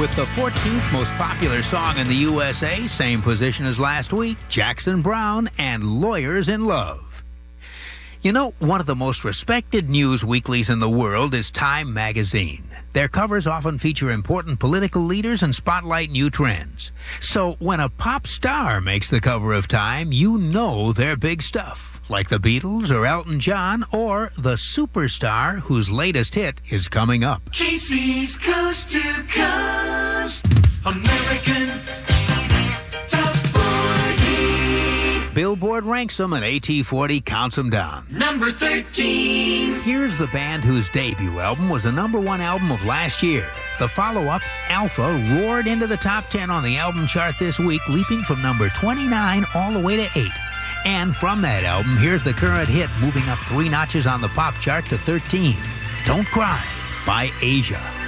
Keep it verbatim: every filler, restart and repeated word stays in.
With the fourteenth most popular song in the U S A, same position as last week, Jackson Browne and Lawyers in Love. You know, one of the most respected news weeklies in the world is Time magazine. Their covers often feature important political leaders and spotlight new trends. So when a pop star makes the cover of Time, you know they're big stuff, like the Beatles or Elton John or the superstar whose latest hit is coming up. Casey's Coast to Coast, American Top forty. Billboard ranks them and A T forty counts them down. Number thirteen. Here's the band whose debut album was the number one album of last year. The follow-up, Alpha, roared into the top ten on the album chart this week, leaping from number twenty-nine all the way to eight. And from that album, here's the current hit, moving up three notches on the pop chart to thirteen. Don't Cry by Asia.